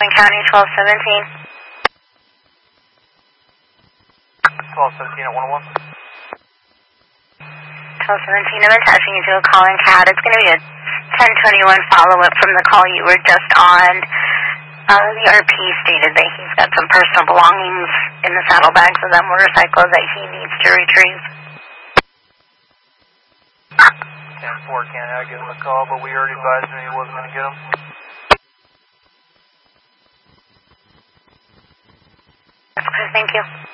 County 1217. 1217 at 101. 1217, I'm attaching you to a call in CAD. It's going to be a 1021 follow-up from the call you were just on. The RP stated that he's got some personal belongings in the saddlebags of that motorcycle that he needs to retrieve. 10-4, can't I give him a call, but we already advised him he wasn't going to get him. Okay, thank you.